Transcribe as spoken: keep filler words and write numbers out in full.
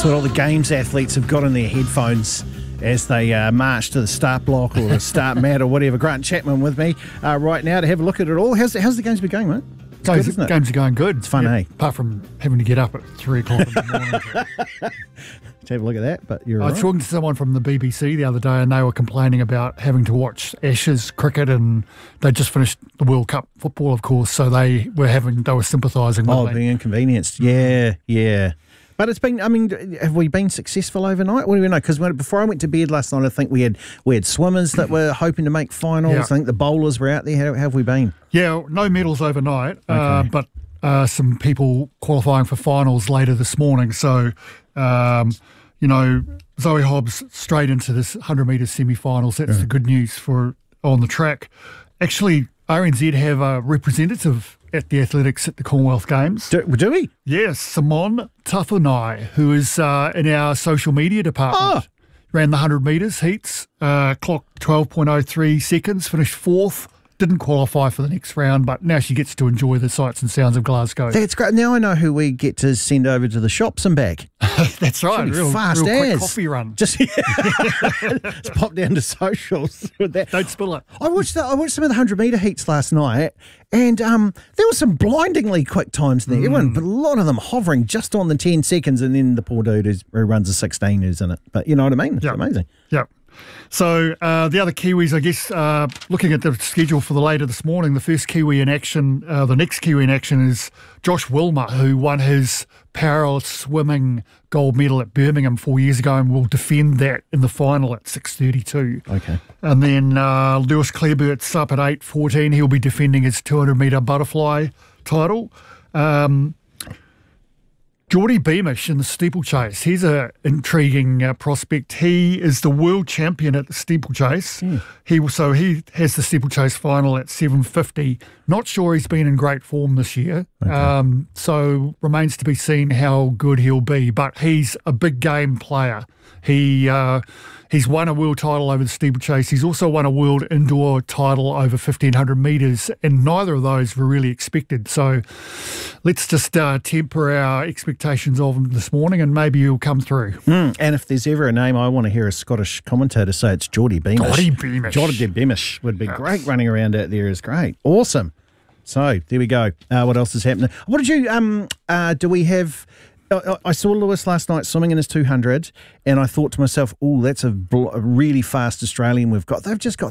That's what all the games athletes have got in their headphones as they uh, march to the start block or the start mat or whatever. Grant Chapman with me uh, right now to have a look at it all. How's the, how's the games been going, mate? It's games, good, isn't it? Games are going good. It's fun, yeah, eh? Apart from having to get up at three o'clock in the morning. Let's have a look at that, but you're I was right. talking to someone from the B B C the other day and they were complaining about having to watch Ashes cricket, and they just finished the World Cup football, of course, so they were having, they were sympathising with Oh, me. being inconvenienced. Yeah, yeah. But it's been, I mean, have we been successful overnight? What do we know? Because before I went to bed last night, I think we had we had swimmers that were hoping to make finals. Yeah. I think the bowlers were out there. How, how have we been? Yeah, no medals overnight, uh, Okay. but uh, some people qualifying for finals later this morning. So, um, you know, Zoe Hobbs straight into this one hundred metres semi-finals. That's the good news for on the track. Actually, R N Z have a representative at the athletics at the Commonwealth Games. Do, do we? Yes, Simon Tafunai, who is uh, in our social media department. Oh. Ran the one hundred metres heats, uh, clocked twelve point oh three seconds, finished fourth, didn't qualify for the next round, but now she gets to enjoy the sights and sounds of Glasgow. That's great. Now I know who we get to send over to the shops and back. That's right. Should be Real, fast real quick as. coffee run. Just, just pop down to socials with that. Don't spill it. I watched the, I watched some of the hundred metre heats last night, and um, there were some blindingly quick times there. Everyone, but a lot of them hovering just on the ten seconds, and then the poor dude who's, who runs a sixteen who's in it. But you know what I mean? It's Yeah. amazing. Yeah. So uh, the other Kiwis, I guess, uh, looking at the schedule for the later this morning, the first Kiwi in action, uh, the next Kiwi in action is Josh Wilmer, who won his para swimming gold medal at Birmingham four years ago and will defend that in the final at six thirty-two. Okay. And then uh, Lewis Clarebert's up at eight fourteen. He'll be defending his two hundred metre butterfly title. Um, Geordie Beamish in the steeplechase. He's an intriguing uh, prospect. He is the world champion at the steeplechase. Mm. He so he has the steeplechase final at seven fifty. Not sure he's been in great form this year. Okay. Um, so remains to be seen how good he'll be. But he's a big game player. He uh, he's won a world title over the steeplechase. He's also won a world indoor title over fifteen hundred metres, and neither of those were really expected. So let's just uh, temper our expectations of him this morning, and maybe he'll come through. Mm, and if there's ever a name I want to hear a Scottish commentator say, it's Geordie Beamish. Geordie Beamish. Geordie Beamish would be Yes. great. Running around out there is great. Awesome. So there we go. Uh, what else is happening? What did you? Um. Uh. Do we have? I I saw Lewis last night swimming in his two hundred, and I thought to myself, oh, that's a, bl- a really fast Australian we've got. They've just got